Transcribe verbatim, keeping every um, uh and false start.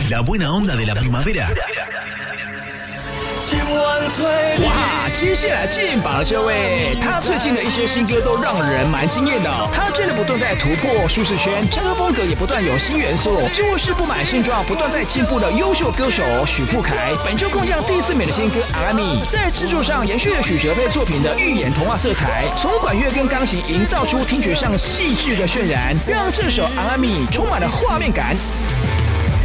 La buena onda de la primavera. 哇，接下来进榜的这位，他最近的一些新歌都让人蛮惊艳的、哦。他真的不断在突破舒适圈，唱歌风格也不断有新元素。就是不满现状，不断在进步的优秀歌手许富凯，本周空降第四名的新歌《阿米》，在制作上延续了许哲佩作品的寓言童话色彩，从管乐跟钢琴营造出听觉上细致的渲染，让这首《阿米》充满了画面感。